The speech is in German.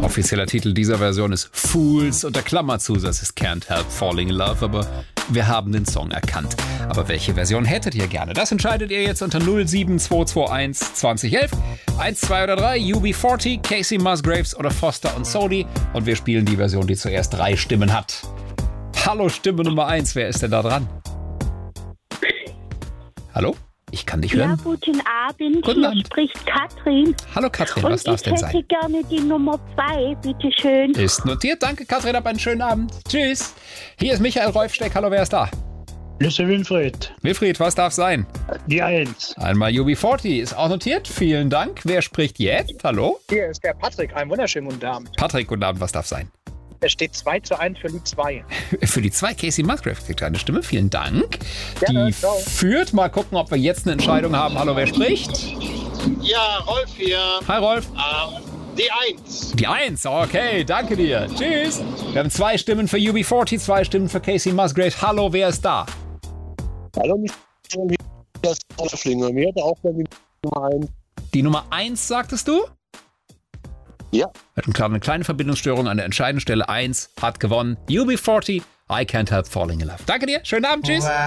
Offizieller Titel dieser Version ist Fools, unter Klammerzusatz ist Can't Help Falling in Love, aber wir haben den Song erkannt. Aber welche Version hättet ihr gerne? Das entscheidet ihr jetzt unter 07221 2011. 1, 2 oder 3, UB40, Casey Musgraves oder Foster und Sodi. Und wir spielen die Version, die zuerst 3 Stimmen hat. Hallo, Stimme Nummer 1, wer ist denn da dran? Hallo? Ich kann dich hören. Ja, guten Abend. Guten Hier Abend. spricht Katrin. Hallo Katrin, was darf Und denn ich sein? hätte gerne die Nummer 2, bitteschön. Ist notiert, danke Katrin, hab einen schönen Abend. Tschüss. Hier ist Michael Rolfsteck, hallo, wer ist da? Hier ist der Wilfried. Wilfried, was darf sein? Die 1. Einmal UB40, ist auch notiert, vielen Dank. Wer spricht jetzt? Hallo? Hier ist der Patrick. Einen wunderschönen guten Abend. Patrick, guten Abend, was darf sein? Es steht 2:1 für die 2. Für die 2 Casey Musgraves kriegt eine Stimme, vielen Dank. Gerne, Die ciao. führt, mal gucken, ob wir jetzt eine Entscheidung haben. Hallo, wer spricht? Ja, Rolf hier. Hi Rolf. Die 1. Die 1, okay, danke dir. Tschüss. Wir haben 2 Stimmen für UB40, 2 Stimmen für Casey Musgraves. Hallo, wer ist da? Hallo, das Schlinger. Mir hat auch die Nummer 1. Die Nummer 1, sagtest du? Ja. Hat eine kleine Verbindungsstörung an der entscheidenden Stelle. 1 hat gewonnen. UB40, I Can't Help Falling in Love. Danke dir, schönen Abend, tschüss.